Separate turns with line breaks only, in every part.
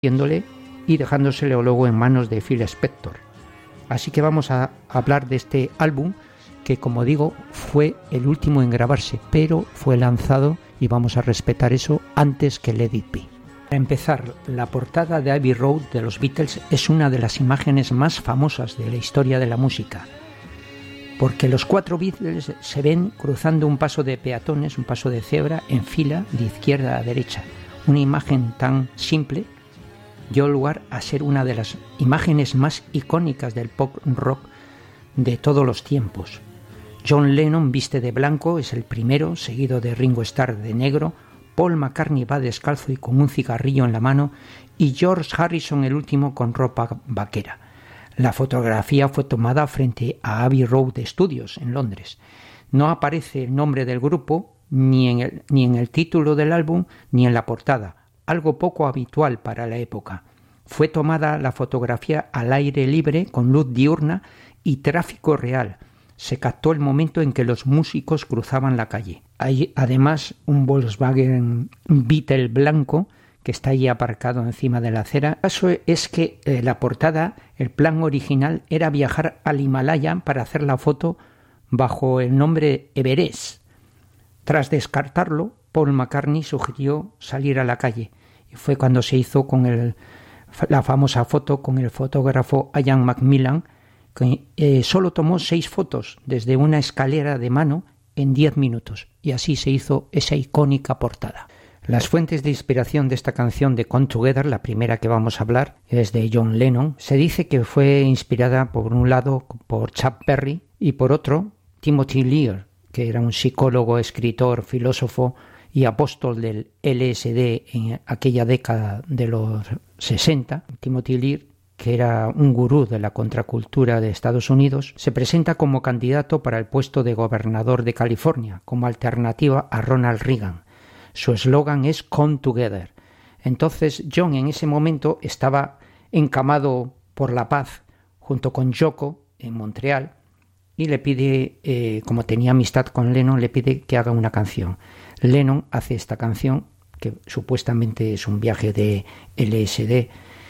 haciéndole y dejándosele luego en manos de Phil Spector. Así que vamos a hablar de este álbum que, como digo, fue el último en grabarse, pero fue lanzado, y vamos a respetar eso, antes que Let It Be. Para empezar, la portada de Abbey Road de los Beatles es una de las imágenes más famosas de la historia de la música, porque los 4 Beatles se ven cruzando un paso de peatones, un paso de cebra, en fila de izquierda a derecha. Una imagen tan simple dio lugar a ser una de las imágenes más icónicas del pop rock de todos los tiempos. John Lennon viste de blanco, es el primero, seguido de Ringo Starr de negro. Paul McCartney va descalzo y con un cigarrillo en la mano, y George Harrison el último con ropa vaquera. La fotografía fue tomada frente a Abbey Road Studios en Londres. No aparece el nombre del grupo ni en el título del álbum ni en la portada, algo poco habitual para la época. Fue tomada la fotografía al aire libre con luz diurna y tráfico real. Se captó el momento en que los músicos cruzaban la calle. Hay además un Volkswagen Beetle blanco que está allí aparcado encima de la acera. El caso es que la portada, el plan original era viajar al Himalaya para hacer la foto bajo el nombre Everest. Tras descartarlo, Paul McCartney sugirió salir a la calle, y fue cuando se hizo con la famosa foto con el fotógrafo Ian Macmillan, que solo tomó 6 fotos desde una escalera de mano en 10 minutos, y así se hizo esa icónica portada. Las fuentes de inspiración de esta canción de Come Together, la primera que vamos a hablar, es de John Lennon. Se dice que fue inspirada por un lado por Chuck Berry y por otro Timothy Leary, que era un psicólogo, escritor, filósofo y apóstol del LSD en aquella década de los 60. Timothy Leary, que era un gurú de la contracultura de Estados Unidos, se presenta como candidato para el puesto de gobernador de California, como alternativa a Ronald Reagan. Su eslogan es Come Together. Entonces John en ese momento estaba encamado por la paz junto con Yoko en Montreal, y le pide, como tenía amistad con Lennon, le pide que haga una canción. Lennon hace esta canción, que supuestamente es un viaje de LSD,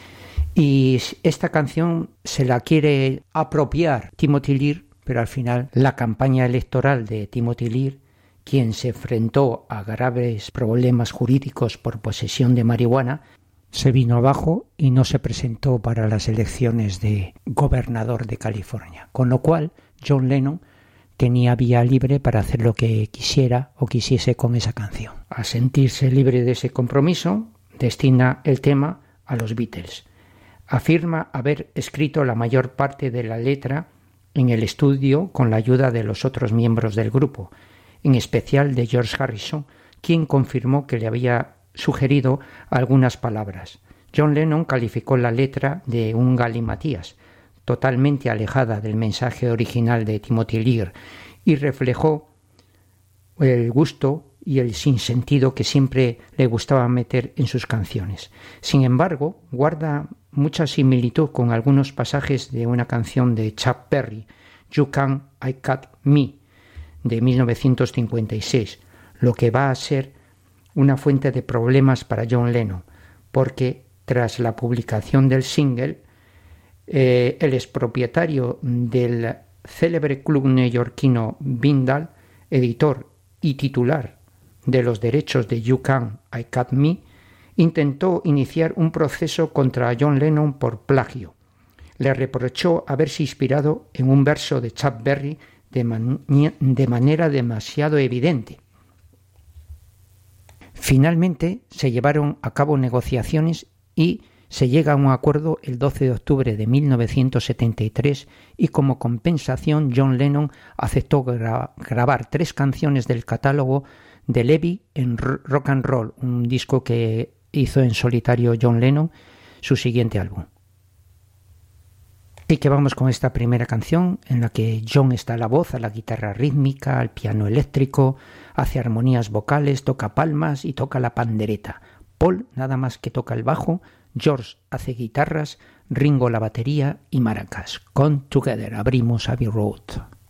y esta canción se la quiere apropiar Timothy Leary, pero al final la campaña electoral de Timothy Leary, quien se enfrentó a graves problemas jurídicos por posesión de marihuana, se vino abajo y no se presentó para las elecciones de gobernador de California, con lo cual John Lennon tenía vía libre para hacer lo que quisiera o quisiese con esa canción. Al sentirse libre de ese compromiso, destina el tema a los Beatles. Afirma haber escrito la mayor parte de la letra en el estudio con la ayuda de los otros miembros del grupo, en especial de George Harrison, quien confirmó que le había sugerido algunas palabras. John Lennon calificó la letra de un galimatías, totalmente alejada del mensaje original de Timothy Leary, y reflejó el gusto y el sinsentido que siempre le gustaba meter en sus canciones. Sin embargo, guarda mucha similitud con algunos pasajes de una canción de Chuck Berry, You Can, I Got Me, de 1956, lo que va a ser una fuente de problemas para John Lennon, porque tras la publicación del single, el expropietario del célebre club neoyorquino Bindal, editor y titular de los derechos de You Can, I Got Me, intentó iniciar un proceso contra John Lennon por plagio. Le reprochó haberse inspirado en un verso de Chuck Berry de manera demasiado evidente. Finalmente se llevaron a cabo negociaciones y se llega a un acuerdo el 12 de octubre de 1973, y como compensación John Lennon aceptó grabar 3 canciones del catálogo de Levy en Rock and Roll, un disco que hizo en solitario John Lennon, su siguiente álbum. Así que vamos con esta primera canción en la que John está a la voz, a la guitarra rítmica, al piano eléctrico, hace armonías vocales, toca palmas y toca la pandereta. Paul nada más que toca el bajo, George hace guitarras, Ringo la batería y maracas. Come Together, abrimos Abbey Road.